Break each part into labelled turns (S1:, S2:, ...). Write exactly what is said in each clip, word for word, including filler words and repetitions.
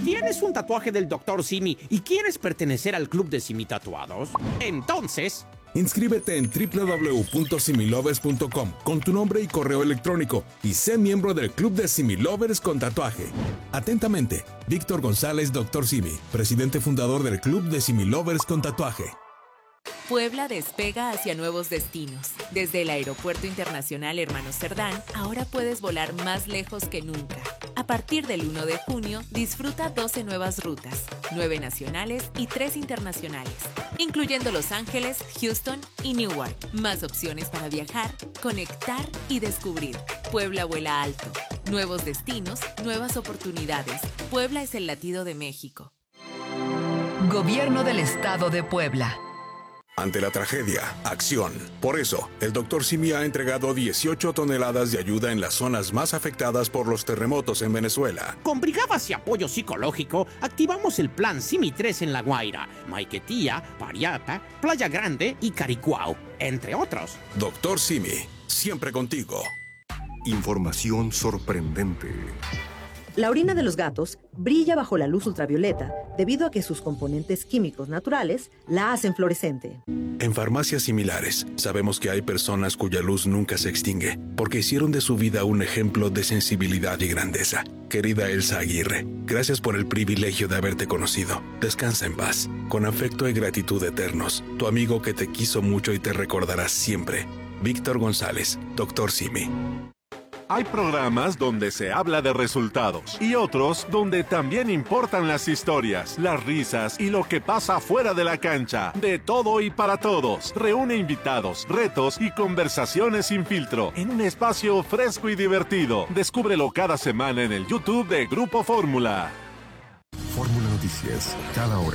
S1: ¿Tienes un tatuaje del doctor Simi y quieres pertenecer al club de Simi Tatuados? Entonces...
S2: inscríbete en w w w punto similovers punto com con tu nombre y correo electrónico y sé miembro del club de Similovers con tatuaje. Atentamente, Víctor González, doctor Simi, presidente fundador del club de Similovers con tatuaje.
S3: Puebla despega hacia nuevos destinos. Desde el Aeropuerto Internacional Hermanos Cerdán, ahora puedes volar más lejos que nunca. A partir del uno de junio, disfruta doce nuevas rutas, nueve nacionales y tres internacionales, incluyendo Los Ángeles, Houston y Newark. Más opciones para viajar, conectar y descubrir. Puebla vuela alto. Nuevos destinos, nuevas oportunidades. Puebla es el latido de México.
S4: Gobierno del Estado de Puebla.
S2: Ante la tragedia, acción. Por eso, el doctor Simi ha entregado dieciocho toneladas de ayuda en las zonas más afectadas por los terremotos en Venezuela.
S1: Con brigadas y apoyo psicológico, activamos el plan Simi tres en La Guaira, Maiquetía, Pariata, Playa Grande y Caricuao, entre otros.
S2: Doctor Simi, siempre contigo.
S5: Información sorprendente.
S6: La orina de los gatos brilla bajo la luz ultravioleta debido a que sus componentes químicos naturales la hacen fluorescente.
S2: En farmacias similares, sabemos que hay personas cuya luz nunca se extingue, porque hicieron de su vida un ejemplo de sensibilidad y grandeza. Querida Elsa Aguirre, gracias por el privilegio de haberte conocido. Descansa en paz. Con afecto y gratitud eternos, tu amigo que te quiso mucho y te recordará siempre. Víctor González, doctor Simi.
S7: Hay programas donde se habla de resultados y otros donde también importan las historias, las risas y lo que pasa fuera de la cancha. De todo y para todos. Reúne invitados, retos y conversaciones sin filtro en un espacio fresco y divertido. Descúbrelo cada semana en el YouTube de Grupo Fórmula.
S5: Fórmula Noticias, cada hora.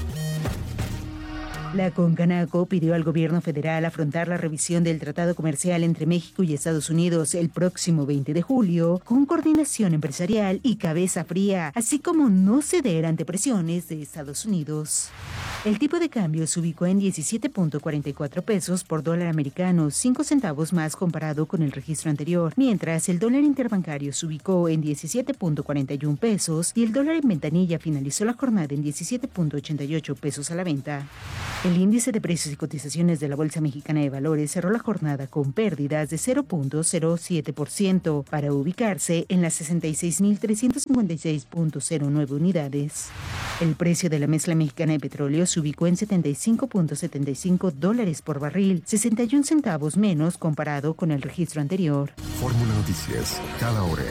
S8: La Concanaco pidió al gobierno federal afrontar la revisión del tratado comercial entre México y Estados Unidos el próximo veinte de julio con coordinación empresarial y cabeza fría, así como no ceder ante presiones de Estados Unidos. El tipo de cambio se ubicó en diecisiete punto cuarenta y cuatro pesos por dólar americano, cinco centavos más comparado con el registro anterior, mientras el dólar interbancario se ubicó en diecisiete punto cuarenta y uno pesos y el dólar en ventanilla finalizó la jornada en diecisiete punto ochenta y ocho pesos a la venta. El índice de precios y cotizaciones de la Bolsa Mexicana de Valores cerró la jornada con pérdidas de cero punto cero siete por ciento para ubicarse en las sesenta y seis mil trescientos cincuenta y seis punto cero nueve unidades. El precio de la mezcla mexicana de petróleo se ubicó en setenta y cinco punto setenta y cinco dólares por barril, sesenta y un centavos menos comparado con el registro anterior.
S5: Fórmula Noticias, cada hora.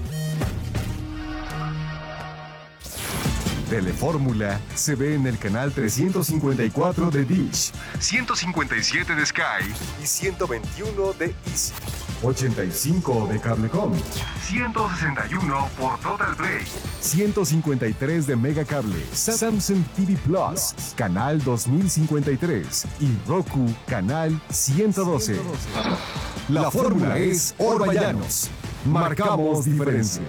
S5: Telefórmula se ve en el canal trescientos cincuenta y cuatro de Dish, ciento cincuenta y siete de Sky y ciento veintiuno de Easy, ochenta y cinco de Cablecom, ciento sesenta y uno por Total Play, ciento cincuenta y tres de Megacable, Samsung T V Plus, canal dos mil cincuenta y tres y Roku, canal ciento doce. La fórmula es Orballanos. Marcamos diferencia.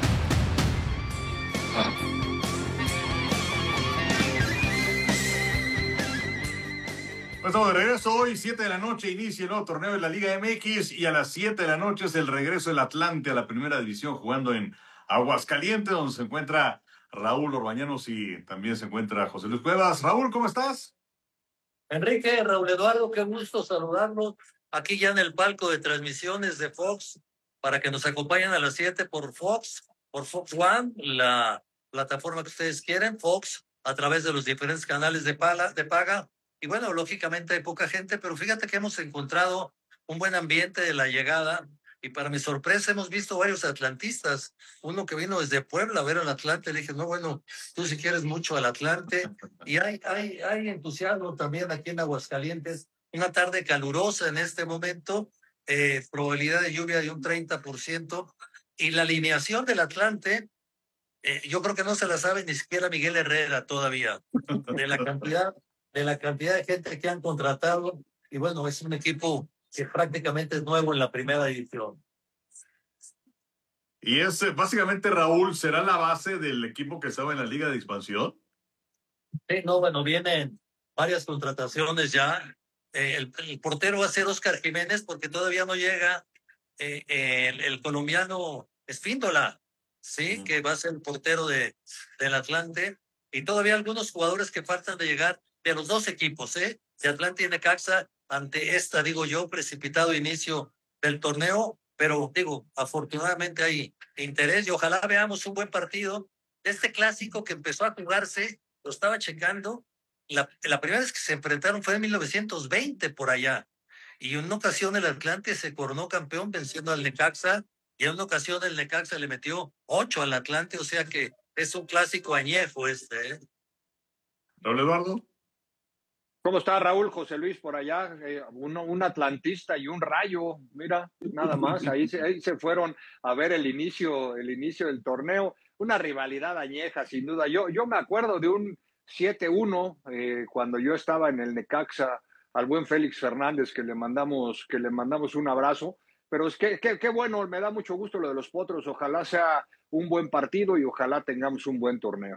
S9: Pues estamos de regreso hoy, siete de la noche, inicia el nuevo torneo de la Liga M X y a las siete de la noche es el regreso del Atlante a la primera división jugando en Aguascalientes, donde se encuentra Raúl Orbañanos y también se encuentra José Luis Cuevas. Raúl, ¿cómo estás?
S10: Enrique, Raúl Eduardo, qué gusto saludarlos aquí ya en el palco de transmisiones de Fox para que nos acompañen a las siete por Fox, por Fox One, la plataforma que ustedes quieren, Fox, a través de los diferentes canales de, pala, de paga. Y bueno, lógicamente hay poca gente, pero fíjate que hemos encontrado un buen ambiente de la llegada y para mi sorpresa hemos visto varios atlantistas. Uno que vino desde Puebla a ver al Atlante, le dije, no, bueno, tú si quieres mucho al Atlante. Y hay, hay, hay entusiasmo también aquí en Aguascalientes. Una tarde calurosa en este momento, eh, probabilidad de lluvia de un treinta por ciento. Y la alineación del Atlante, eh, yo creo que no se la sabe ni siquiera Miguel Herrera todavía, de la cantidad... de la cantidad de gente que han contratado, y bueno, es un equipo que prácticamente es nuevo en la primera división.
S9: Y es básicamente, Raúl, ¿será la base del equipo que estaba en la Liga de Expansión?
S10: Sí, no, bueno, vienen varias contrataciones ya. Eh, el, el portero va a ser Oscar Jiménez porque todavía no llega eh, eh, el, el colombiano Espíndola. sí, que va a ser el portero de, del Atlante, y todavía algunos jugadores que faltan de llegar de los dos equipos, ¿eh? De Atlante y Necaxa, ante esta, digo yo, precipitado inicio del torneo, pero digo, afortunadamente hay interés y ojalá veamos un buen partido. Este clásico que empezó a jugarse, lo estaba checando, la, la primera vez que se enfrentaron fue en mil novecientos veinte por allá, y en una ocasión el Atlante se coronó campeón venciendo al Necaxa, y en una ocasión el Necaxa le metió ocho al Atlante, o sea que es un clásico añejo este, ¿eh?
S9: Don Eduardo.
S11: ¿Cómo está Raúl? José Luis por allá, eh, uno, un atlantista y un Rayo, mira, nada más, ahí se, ahí se fueron a ver el inicio, el inicio del torneo, una rivalidad añeja sin duda. Yo, yo me acuerdo de un siete uno eh, cuando yo estaba en el Necaxa, al buen Félix Fernández, que le mandamos, que le mandamos un abrazo, pero es que, que, que bueno, me da mucho gusto lo de los Potros, ojalá sea un buen partido y ojalá tengamos un buen torneo.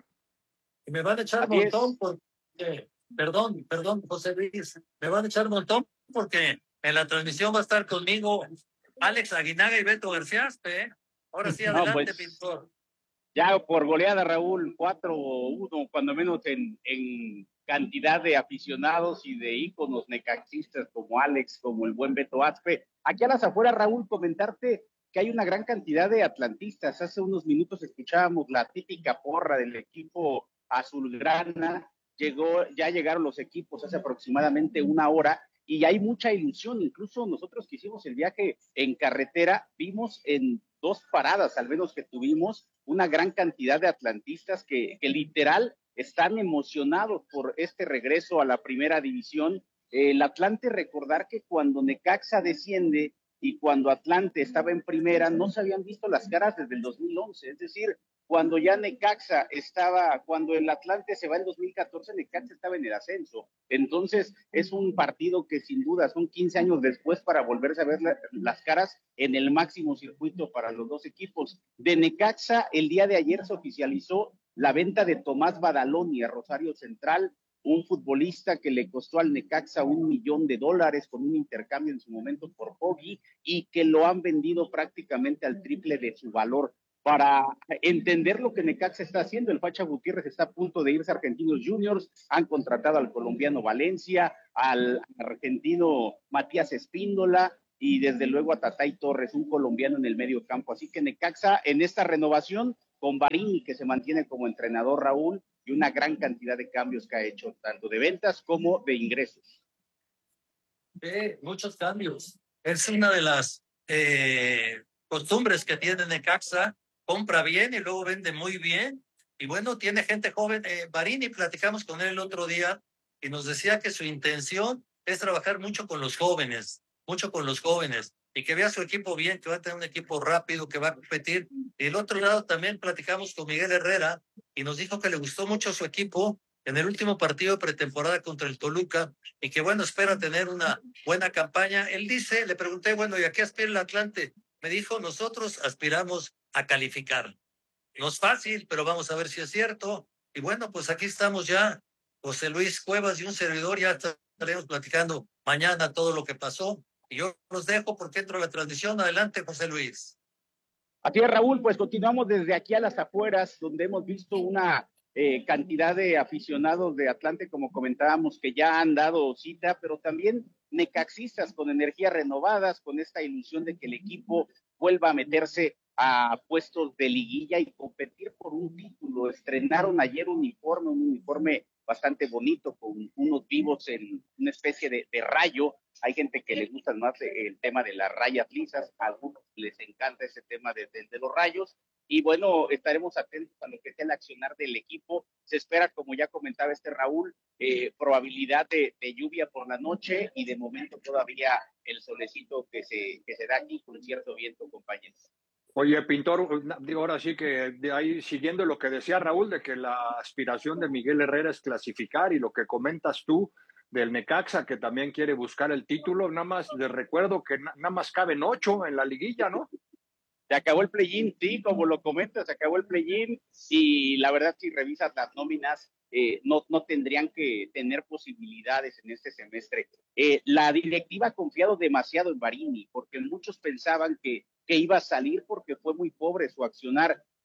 S10: Y me van a echar un montón porque... Perdón, perdón, José Luis, me van a echar un montón porque en la transmisión va a estar conmigo Alex Aguinaga y Beto García, ¿eh? Ahora sí, adelante, no, pues, Pintor.
S12: Ya por goleada, Raúl, cuatro uno, cuando menos en, en cantidad de aficionados y de íconos necaxistas como Alex, como el buen Beto Aspe. Aquí a las afueras, Raúl, comentarte que hay una gran cantidad de atlantistas. Hace unos minutos escuchábamos la típica porra del equipo azulgrana. Llegó, ya llegaron los equipos hace aproximadamente una hora y hay mucha ilusión. Incluso nosotros que hicimos el viaje en carretera, vimos en dos paradas, al menos que tuvimos, una gran cantidad de atlantistas que, que literal están emocionados por este regreso a la primera división. El Atlante, recordar que cuando Necaxa desciende y cuando Atlante estaba en primera, no se habían visto las caras desde el dos mil once, es decir, cuando ya Necaxa estaba, cuando el Atlante se va en dos mil catorce, Necaxa estaba en el ascenso. Entonces, es un partido que sin duda son quince años después para volverse a ver la, las caras en el máximo circuito para los dos equipos. De Necaxa, el día de ayer se oficializó la venta de Tomás Badaloni a Rosario Central, un futbolista que le costó al Necaxa un millón de dólares con un intercambio en su momento por Poggi y que lo han vendido prácticamente al triple de su valor. Para entender lo que Necaxa está haciendo, el Pacha Gutiérrez está a punto de irse a Argentinos Juniors, han contratado al colombiano Valencia, al argentino Matías Espíndola y desde luego a Tatay Torres, un colombiano en el medio campo. Así que Necaxa en esta renovación con Barini, que se mantiene como entrenador, Raúl, y una gran cantidad de cambios que ha hecho, tanto de ventas como de ingresos.
S10: Sí, muchos cambios. Es una de las eh, costumbres que tiene Necaxa. Compra bien y luego vende muy bien. Y bueno, tiene gente joven. Eh, Barini, platicamos con él el otro día y nos decía que su intención es trabajar mucho con los jóvenes, mucho con los jóvenes, y que vea su equipo bien, que va a tener un equipo rápido, que va a competir. Y del otro lado también platicamos con Miguel Herrera y nos dijo que le gustó mucho su equipo en el último partido de pretemporada contra el Toluca y que bueno, espera tener una buena campaña. Él dice, le pregunté, bueno, ¿y a qué aspira el Atlante? Me dijo, nosotros aspiramos a calificar. No es fácil, pero vamos a ver si es cierto. Y bueno, pues aquí estamos ya, José Luis Cuevas y un servidor, ya estaremos platicando mañana todo lo que pasó. Y yo los dejo porque entro a la transmisión. Adelante, José Luis.
S12: Así es, Raúl, pues continuamos desde aquí a las afueras, donde hemos visto una eh, cantidad de aficionados de Atlante, como comentábamos, que ya han dado cita, pero también necaxistas con energías renovadas, con esta ilusión de que el equipo vuelva a meterse a puestos de liguilla y competir por un título. Estrenaron ayer un uniforme, un uniforme bastante bonito, con unos vivos en una especie de, de rayo. Hay gente que les gusta más el tema de las rayas lisas, a algunos les encanta ese tema de, de, de los rayos, y bueno, estaremos atentos a lo que sea el accionar del equipo. Se espera, como ya comentaba este Raúl, eh, probabilidad de, de lluvia por la noche, y de momento todavía el solecito que se, que se da aquí con cierto viento, compañeros.
S11: Oye, Pintor, digo, ahora sí que de ahí, siguiendo lo que decía Raúl, de que la aspiración de Miguel Herrera es clasificar, y lo que comentas tú del Necaxa, que también quiere buscar el título, nada más les recuerdo que na- nada más caben ocho en la liguilla, ¿no?
S12: Se acabó el play-in, sí, como lo comentas, se acabó el play-in, y la verdad, si revisas las nóminas, eh, no, no tendrían que tener posibilidades en este semestre. Eh, la directiva ha confiado demasiado en Barini, porque muchos pensaban que, que iba a salir porque fue muy pobre su accionar.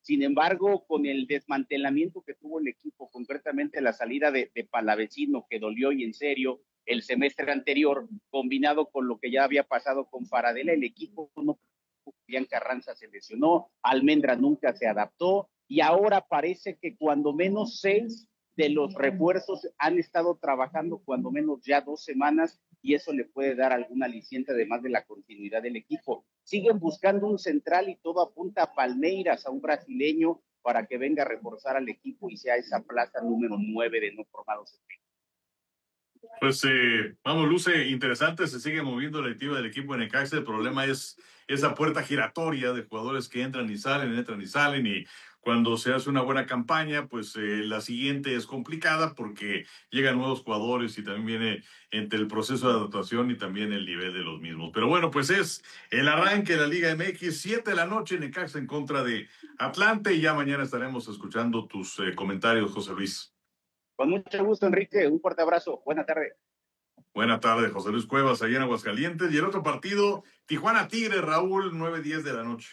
S12: Sin embargo, con el desmantelamiento que tuvo el equipo, concretamente la salida de, de Palavecino, que dolió y en serio el semestre anterior, combinado con lo que ya había pasado con Paradela, el equipo no. Julián Carranza se lesionó, Almendra nunca se adaptó, y ahora parece que cuando menos seis de los refuerzos han estado trabajando cuando menos ya dos semanas, y eso le puede dar alguna aliciente además de la continuidad del equipo. Siguen buscando un central y todo apunta a Palmeiras, a un brasileño, para que venga a reforzar al equipo y sea esa plaza número nueve de no formados en México.
S9: Pues eh, vamos, luce interesante, se sigue moviendo la directiva del equipo de Necaxa. El problema es esa puerta giratoria de jugadores que entran y salen, entran y salen, y cuando se hace una buena campaña, pues eh, la siguiente es complicada porque llegan nuevos jugadores y también viene entre el proceso de adaptación y también el nivel de los mismos. Pero bueno, pues es el arranque de la Liga M X, siete de la noche, Necaxa en contra de Atlante, y ya mañana estaremos escuchando tus eh, comentarios, José Luis.
S12: Con mucho gusto, Enrique. Un fuerte abrazo. Buena tarde.
S9: Buena tarde, José Luis Cuevas, allá en Aguascalientes. Y el otro partido, Tijuana Tigres, Raúl, nueve diez de la noche.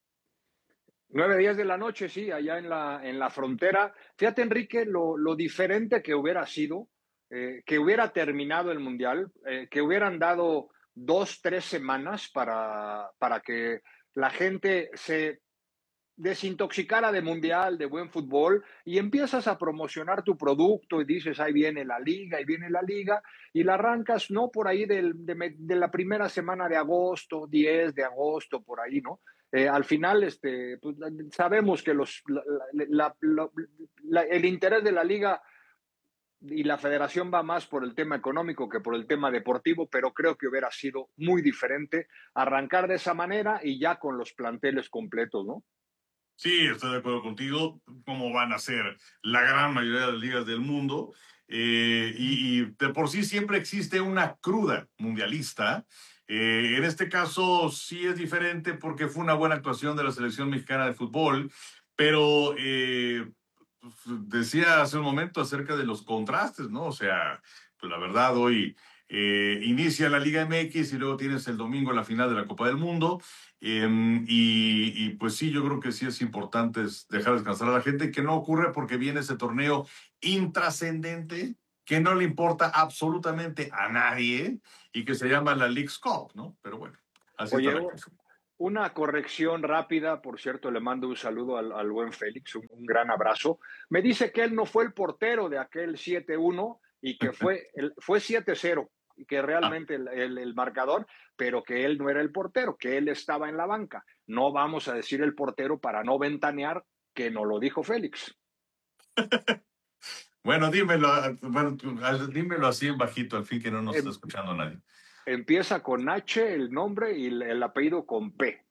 S11: nueve diez de la noche, sí, allá en la, en la frontera. Fíjate, Enrique, lo, lo diferente que hubiera sido, eh, que hubiera terminado el Mundial, eh, que hubieran dado dos, tres semanas para, para que la gente se desintoxicara de mundial, de buen fútbol, y empiezas a promocionar tu producto y dices, ahí viene la liga, ahí viene la liga, y la arrancas, ¿no? Por ahí del, de, de la primera semana de agosto, diez de agosto, por ahí, ¿no? Eh, al final, este, pues, sabemos que los, la, la, la, la, el interés de la liga y la federación va más por el tema económico que por el tema deportivo, pero creo que hubiera sido muy diferente arrancar de esa manera y ya con los planteles completos, ¿no?
S9: Sí, estoy de acuerdo contigo, como van a ser la gran mayoría de las ligas del mundo, eh, y, y de por sí siempre existe una cruda mundialista. Eh, en este caso sí es diferente porque fue una buena actuación de la selección mexicana de fútbol, pero eh, decía hace un momento acerca de los contrastes, ¿no? O sea, pues la verdad hoy eh, inicia la Liga M X y luego tienes el domingo la final de la Copa del Mundo. Eh, y, y pues sí, yo creo que sí es importante dejar descansar a la gente, que no ocurre porque viene ese torneo intrascendente que no le importa absolutamente a nadie y que se llama la Leagues Cup, ¿no? Pero bueno, así
S11: Oye,
S9: está la cosa.
S11: Una corrección rápida, por cierto, le mando un saludo al, al buen Félix, un, un gran abrazo. Me dice que él no fue el portero de aquel siete uno y que fue, el, fue siete cero. Que realmente el, el, el marcador, pero que él no era el portero, que él estaba en la banca. No vamos a decir el portero para no ventanear, que no lo dijo Félix.
S9: Bueno, dímelo, bueno, dímelo así en bajito, al fin que no nos
S11: em,
S9: está escuchando nadie.
S11: Empieza con H el nombre y el, el apellido con P.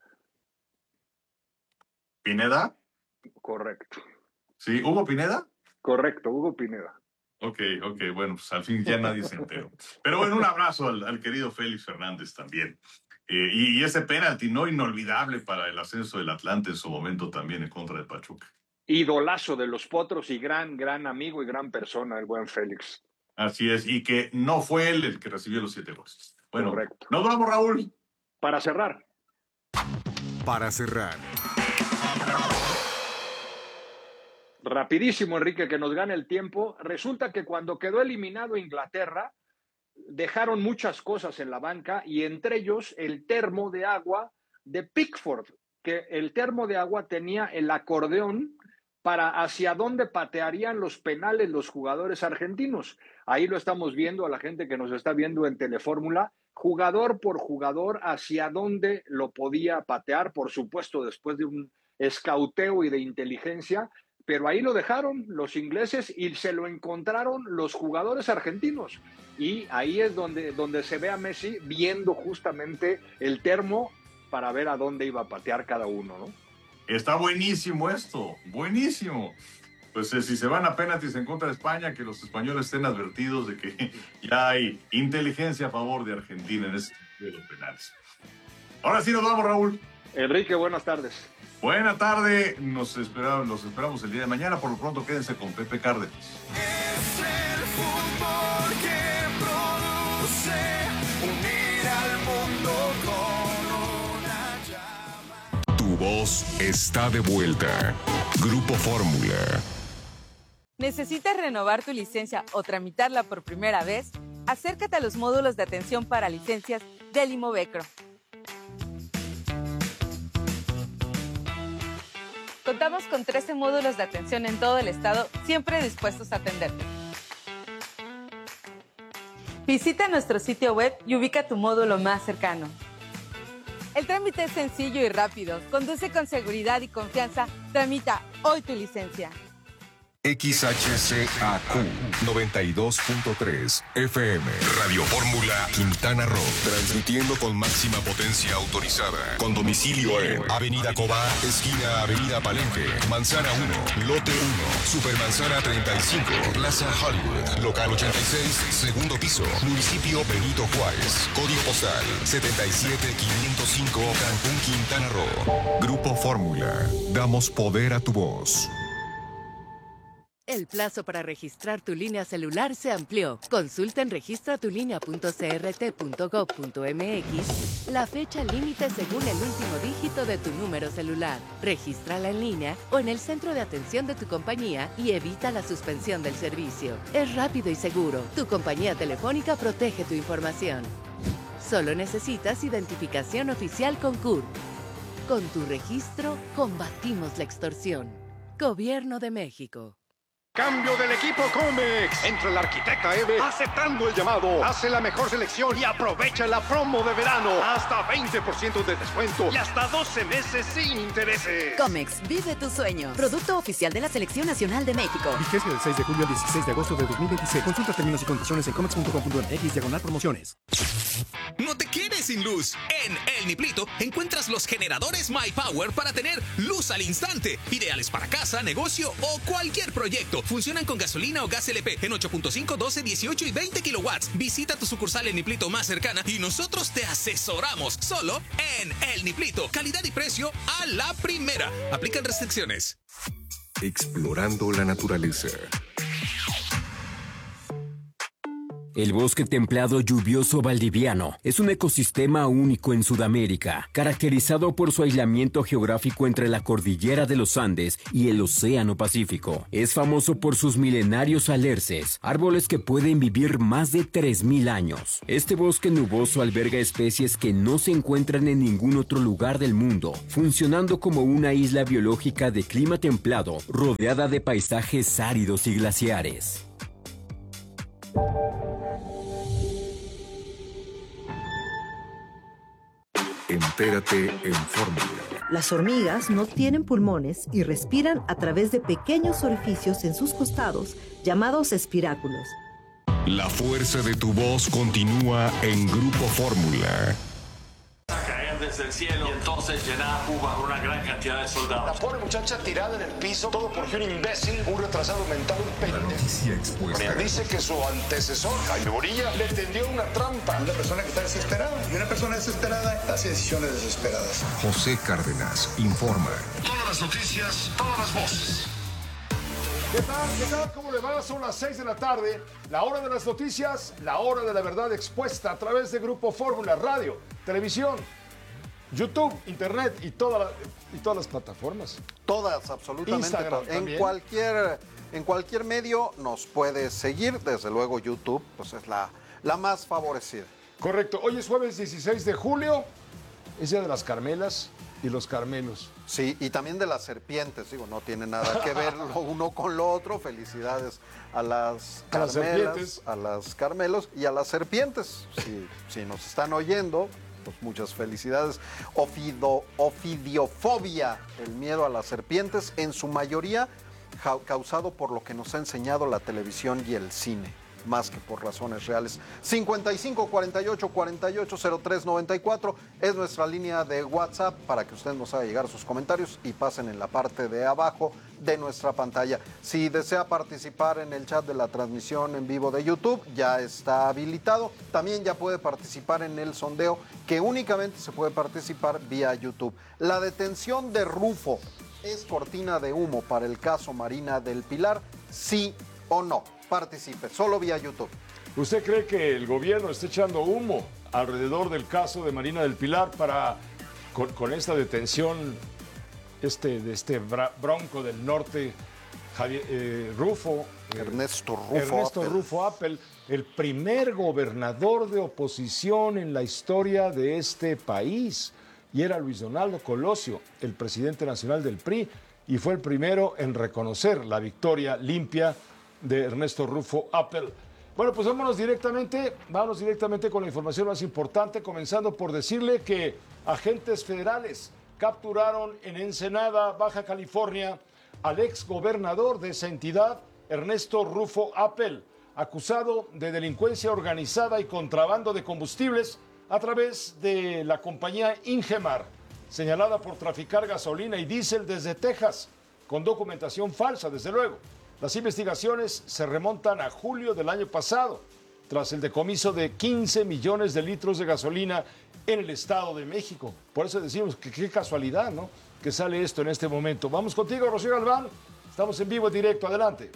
S9: ¿Pineda?
S11: Correcto.
S9: ¿Sí? ¿Hugo Pineda?
S11: Correcto, Hugo Pineda.
S9: Ok, ok, bueno, pues al fin ya nadie se enteró. Pero bueno, un abrazo al, al querido Félix Fernández también. Eh, y, y ese penalti no inolvidable para el ascenso del Atlante en su momento también en contra de Pachuca.
S11: Idolazo de los Potros y gran, gran amigo y gran persona, el buen Félix.
S9: Así es, y que no fue él el que recibió los siete goles. Bueno,
S11: correcto.
S9: Nos vamos, Raúl.
S11: Para cerrar.
S5: Para cerrar.
S11: Rapidísimo, Enrique, que nos gane el tiempo. Resulta que cuando quedó eliminado Inglaterra, dejaron muchas cosas en la banca y entre ellos el termo de agua de Pickford, que el termo de agua tenía el acordeón para hacia dónde patearían los penales los jugadores argentinos. Ahí lo estamos viendo a la gente que nos está viendo en Telefórmula, jugador por jugador, hacia dónde lo podía patear, por supuesto, después de un escauteo y de inteligencia. Pero ahí lo dejaron los ingleses y se lo encontraron los jugadores argentinos. Y ahí es donde, donde se ve a Messi viendo justamente el termo para ver a dónde iba a patear cada uno, ¿no?
S9: Está buenísimo esto, buenísimo. Pues eh, si se van a penaltis en contra de España, que los españoles estén advertidos de que ya hay inteligencia a favor de Argentina en este de los penales. Ahora sí nos vamos, Raúl.
S11: Enrique, buenas tardes.
S9: Buena tarde, nos esperamos, los esperamos el día de mañana. Por lo pronto, quédense con Pepe Cárdenas.
S13: Es el fútbol que produce unir al mundo con una llama.
S5: Tu voz está de vuelta. Grupo Fórmula.
S14: ¿Necesitas renovar tu licencia o tramitarla por primera vez? Acércate a los módulos de atención para licencias del Imovecro. Contamos con trece módulos de atención en todo el estado, siempre dispuestos a atenderte. Visita nuestro sitio web y ubica tu módulo más cercano. El trámite es sencillo y rápido. Conduce con seguridad y confianza. Tramita hoy tu licencia.
S5: X H C A Q noventa y dos punto tres F M Radio Fórmula Quintana Roo, transmitiendo con máxima potencia autorizada, con domicilio en Avenida Cobá, esquina Avenida Palenque, Manzana uno, Lote uno, Supermanzana treinta y cinco, Plaza Hollywood, Local ochenta y seis, segundo piso, Municipio Benito Juárez, Código Postal setenta y siete quinientos cinco, Cancún, Quintana Roo. Grupo Fórmula, damos poder a tu voz.
S15: El plazo para registrar tu línea celular se amplió. Consulta en registratulinea punto c r t punto gov punto m x la fecha límite según el último dígito de tu número celular. Regístrala en línea o en el centro de atención de tu compañía y evita la suspensión del servicio. Es rápido y seguro. Tu compañía telefónica protege tu información. Solo necesitas identificación oficial con C U R. Con tu registro, combatimos la extorsión. Gobierno de México.
S16: Cambio del equipo Comex. Entra el arquitecta Eve aceptando el llamado. Hace la mejor selección y aprovecha la promo de verano. Hasta veinte por ciento de descuento y hasta doce meses sin intereses.
S17: Comex, vive tus sueños. Producto oficial de la Selección Nacional de México.
S18: Vigencia del seis de julio al dieciséis de agosto de dos mil veintiséis. Consulta términos y condiciones en comex punto com punto m x diagonal promociones.
S19: No te quedes sin luz. En El Niplito encuentras los generadores MyPower para tener luz al instante. Ideales para casa, negocio o cualquier proyecto. Funcionan con gasolina o gas L P en ocho punto cinco, doce, dieciocho y veinte kilowatts. Visita tu sucursal El Niplito más cercana y nosotros te asesoramos. Solo en El Niplito. Calidad y precio a la primera. Aplican restricciones.
S5: Explorando la naturaleza.
S20: El bosque templado lluvioso valdiviano es un ecosistema único en Sudamérica, caracterizado por su aislamiento geográfico entre la cordillera de los Andes y el Océano Pacífico. Es famoso por sus milenarios alerces, árboles que pueden vivir más de tres mil años. Este bosque nuboso alberga especies que no se encuentran en ningún otro lugar del mundo, funcionando como una isla biológica de clima templado, rodeada de paisajes áridos y glaciares.
S5: Entérate en Fórmula.
S6: Las hormigas no tienen pulmones y respiran a través de pequeños orificios en sus costados, llamados espiráculos.
S5: La fuerza de tu voz continúa en Grupo Fórmula.
S21: Caer desde el cielo y entonces llenar Cuba con una gran cantidad de soldados.
S22: La pobre muchacha tirada en el piso, todo porque un imbécil, un retrasado mental, un pendejo.
S5: La noticia expuesta.
S22: Dice que su antecesor, Jaime Bonilla, le tendió una trampa. Una persona que está desesperada. Y una persona desesperada hace decisiones desesperadas.
S5: José Cárdenas informa.
S22: Todas las noticias, todas las voces.
S23: ¿Qué tal? ¿Qué tal? ¿Cómo le va? Son las seis de la tarde, la hora de las noticias, la hora de la verdad expuesta a través de Grupo Fórmula, radio, televisión, YouTube, internet y, toda la, y todas las plataformas.
S24: Todas, absolutamente.
S23: Instagram
S24: en
S23: también.
S24: cualquier en cualquier medio nos puedes seguir, desde luego YouTube, pues es la, la más favorecida.
S23: Correcto. Hoy es jueves dieciséis de julio, es día de las Carmelas y los Carmelos.
S24: Sí, y también de las serpientes, digo, no tiene nada que ver lo uno con lo otro. Felicidades a las
S23: A las
S24: Carmelas,
S23: serpientes.
S24: a las Carmelos y a las serpientes. Si, si nos están oyendo, pues muchas felicidades. Ofido, ofidiofobia, el miedo a las serpientes, en su mayoría ja- causado por lo que nos ha enseñado la televisión y el cine, más que por razones reales. cincuenta y cinco cuarenta y ocho cuarenta y ocho cero tres noventa y cuatro es nuestra línea de WhatsApp para que usted nos haga llegar sus comentarios y pasen en la parte de abajo de nuestra pantalla. Si desea participar en el chat de la transmisión en vivo de YouTube, ya está habilitado. También ya puede participar en el sondeo, que únicamente se puede participar vía YouTube. La detención de Rufo es cortina de humo para el caso Marina del Pilar, ¿sí o no? Participe, solo vía YouTube.
S23: ¿Usted cree que el gobierno está echando humo alrededor del caso de Marina del Pilar para, con, con esta detención este, de este bra- bronco del norte, Javier, eh, Rufo. eh,
S24: Ernesto Rufo
S23: Ernesto
S24: Appel.
S23: Rufo Appel, el primer gobernador de oposición en la historia de este país. Y era Luis Donaldo Colosio, el presidente nacional del P R I, y fue el primero en reconocer la victoria limpia de Ernesto Rufo Appel. Bueno, pues vámonos directamente, vámonos directamente con la información más importante, comenzando por decirle que agentes federales capturaron en Ensenada, Baja California, al ex gobernador de esa entidad, Ernesto Rufo Appel, acusado de delincuencia organizada y contrabando de combustibles a través de la compañía Ingemar, señalada por traficar gasolina y diésel desde Texas, con documentación falsa, desde luego. Las investigaciones se remontan a julio del año pasado, tras el decomiso de quince millones de litros de gasolina en el Estado de México. Por eso decimos que qué casualidad, ¿no?, que sale esto en este momento. Vamos contigo, Rocío Galván. Estamos en vivo, en directo. Adelante.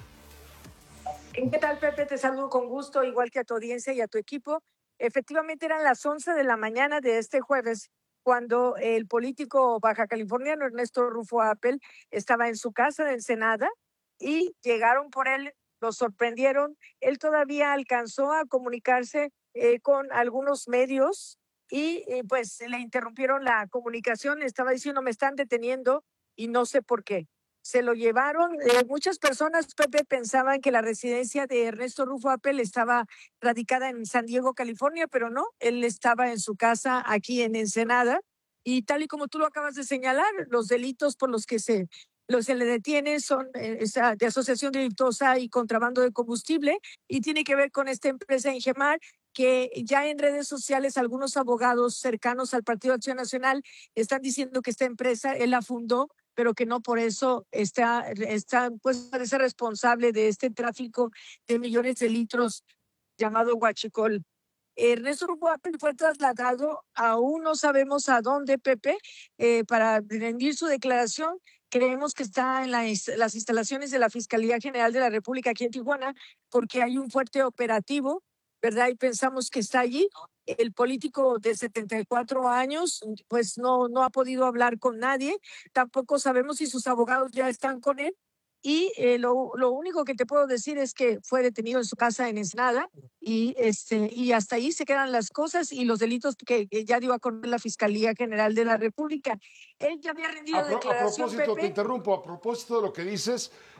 S1: ¿Qué tal, Pepe? Te saludo con gusto, igual que a tu audiencia y a tu equipo. Efectivamente, eran las once de la mañana de este jueves cuando el político baja californiano Ernesto Rufo Appel estaba en su casa de Ensenada y llegaron por él, lo sorprendieron. Él todavía alcanzó a comunicarse eh, con algunos medios y eh, pues le interrumpieron la comunicación. Estaba diciendo, me están deteniendo y no sé por qué. Se lo llevaron. Eh, muchas personas, Pepe, pensaban que la residencia de Ernesto Rufo Appel estaba radicada en San Diego, California, pero no, él estaba en su casa aquí en Ensenada. Y tal y como tú lo acabas de señalar, los delitos por los que se, los se le detiene son eh, esa, de asociación delictuosa y contrabando de combustible, y tiene que ver con esta empresa Ingemar, que ya en redes sociales algunos abogados cercanos al Partido Acción Nacional están diciendo que esta empresa él la fundó, pero que no por eso está, está pues, parece responsable de este tráfico de millones de litros llamado huachicol. Ernesto Rufo Appel fue trasladado, aún no sabemos a dónde, Pepe, eh, para rendir su declaración. Creemos que está en la, las instalaciones de la Fiscalía General de la República aquí en Tijuana, porque hay un fuerte operativo, ¿verdad? Y pensamos que está allí. El político de setenta y cuatro años, pues no, no ha podido hablar con nadie. Tampoco sabemos si sus abogados ya están con él. Y eh, lo, lo único que te puedo decir es que fue detenido en su casa en Ensenada y, este, y hasta ahí se quedan las cosas y los delitos que, que ya dio a conocer la Fiscalía General de la República. Él ya había rendido
S23: A, pro, a
S1: declaración,
S23: propósito,
S1: Pepe.
S23: te interrumpo, a propósito de lo que dices,